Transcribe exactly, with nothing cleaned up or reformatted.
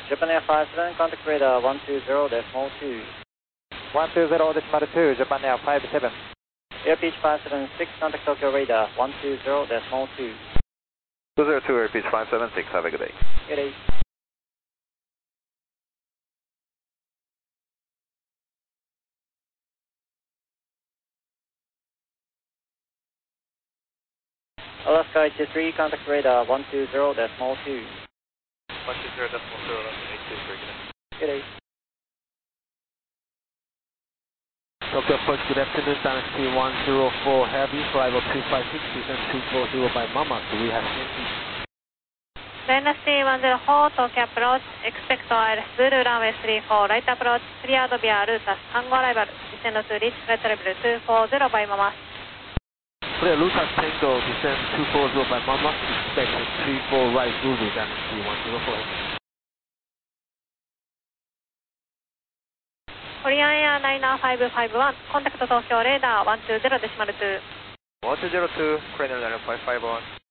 Japan Air five seven, contact radar one two zero decimal two. one two zero decimal two, Japan Air five seven. Airpeach five seven six, contact Tokyo radar one two zero decimal two. two zero two, Airpeach five seven six, have a good day. Good day. Alaska eight two three, contact radar one two zero decimal two. one two zero decimal two, Alaska eight two three, good day. Good day. Tokyo Approach, good afternoon, Dynasty one zero four Heavy, flight level two five six, descent two four zero by Mama, do we have empty? Dynasty one zero four, Tokyo Approach, expect I L S Zulu, runway three four, right approach, cleared via Lutas, Tango arrival, descend to reach flight level two four zero by Mama. Clear Lutas Tango, descend two four zero by Mama, expect three four right Zulu, Dynasty one zero four Heavy. Korean Airliner five five one, contact Tokyo radar one two zero decimal two. one two zero two, Korean Airliner five five one.